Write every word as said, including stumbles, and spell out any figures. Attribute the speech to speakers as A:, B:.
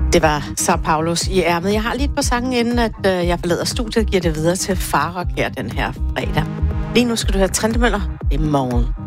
A: Det var Sao Paulos i ærmet. Jeg har lige på sangen, inden at øh, jeg forlader studiet, giver det videre til Farok her den her fredag. Lige nu skal du have Trentemøller. Det er morgen.